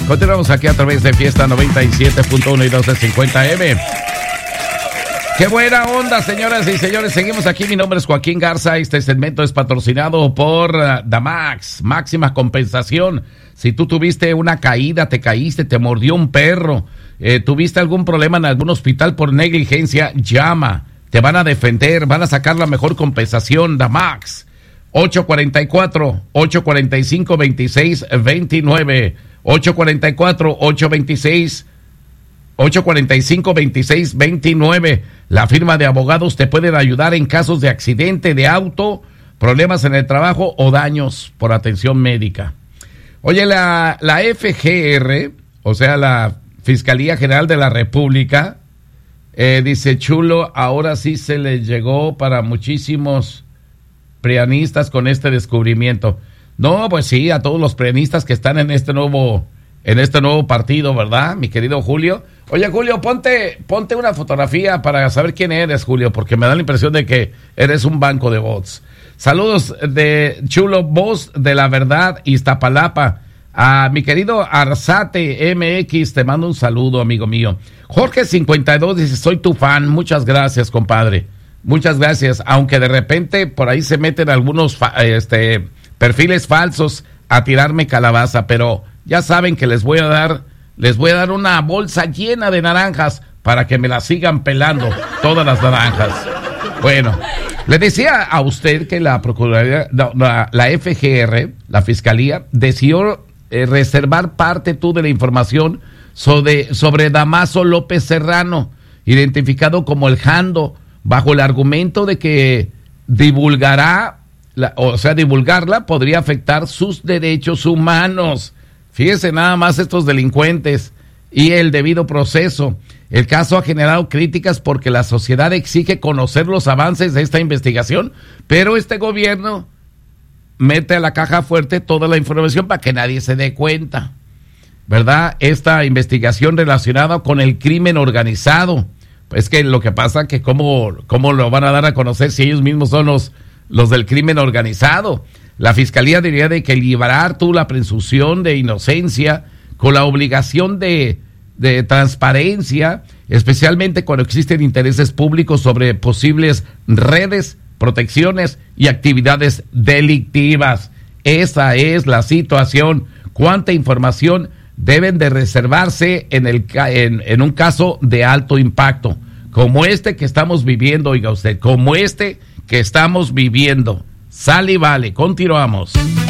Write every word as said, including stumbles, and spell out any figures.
Continuamos aquí a través de Fiesta noventa y siete punto uno y doce cincuenta eme. ¡Qué buena onda, señoras y señores! Seguimos aquí. Mi nombre es Joaquín Garza. Este segmento es patrocinado por uh, Damax. Máxima compensación. Si tú tuviste una caída, te caíste, te mordió un perro, eh, tuviste algún problema en algún hospital por negligencia, llama. Te van a defender, van a sacar la mejor compensación. Damax. ocho cuatro cuatro, ocho cuatro cinco, dos seis dos nueve. ocho cuatro cuatro, ocho dos seis, ocho cuatro cinco, dos seis dos nueve. La firma de abogados te pueden ayudar en casos de accidente de auto, problemas en el trabajo o daños por atención médica. Oye, la, la F G R, o sea, la Fiscalía General de la República, eh, dice, chulo, ahora sí se le llegó para muchísimos prianistas con este descubrimiento. No, pues sí, a todos los prianistas que están en este nuevo, en este nuevo partido, ¿verdad, mi querido Julio? Oye, Julio, ponte, ponte una fotografía para saber quién eres, Julio, porque me da la impresión de que eres un banco de bots. Saludos de Chulo, voz de la verdad, Iztapalapa. A mi querido Arzate M X, te mando un saludo, amigo mío. Jorge cincuenta y dos dice, soy tu fan, muchas gracias, compadre. Muchas gracias, aunque de repente por ahí se meten algunos fa- este, perfiles falsos a tirarme calabaza, pero ya saben que les voy a dar, les voy a dar una bolsa llena de naranjas para que me las sigan pelando, todas las naranjas. Bueno, le decía a usted que la Procuraduría, no, la, la F G R, la Fiscalía, decidió eh, reservar parte tú de la información sobre, sobre Damaso López Serrano, identificado como el Jando, bajo el argumento de que divulgará, la, o sea, divulgarla podría afectar sus derechos humanos. Fíjese nada más estos delincuentes y el debido proceso. El caso ha generado críticas porque la sociedad exige conocer los avances de esta investigación, pero este gobierno mete a la caja fuerte toda la información para que nadie se dé cuenta, ¿verdad? Esta investigación relacionada con el crimen organizado. Es que lo que pasa que cómo, cómo lo van a dar a conocer si ellos mismos son los, los del crimen organizado. La Fiscalía diría de que liberar tú la presunción de inocencia con la obligación de, de transparencia, especialmente cuando existen intereses públicos sobre posibles redes, protecciones y actividades delictivas. Esa es la situación. ¿Cuánta información deben de reservarse en, el, en, en un caso de alto impacto? Como este que estamos viviendo, oiga usted, como este que estamos viviendo. Sale y vale, continuamos.